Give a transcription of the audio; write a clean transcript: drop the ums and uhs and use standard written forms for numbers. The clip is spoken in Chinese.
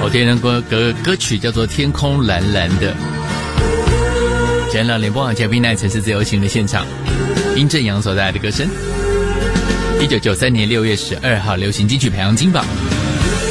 某天的歌曲叫做《天空蓝蓝的》。前两联播网嘉宾那城市自由行的现场，殷正阳所带来的歌声。1993年6月12号流行金曲排行金榜